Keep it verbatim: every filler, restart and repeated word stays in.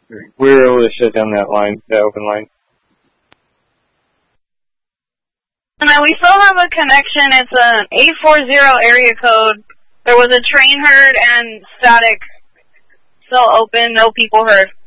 We were able to shut down that line, that open line. No, we still have a connection. It's an eight four zero area code. There was a train heard and static. Still open, no people heard.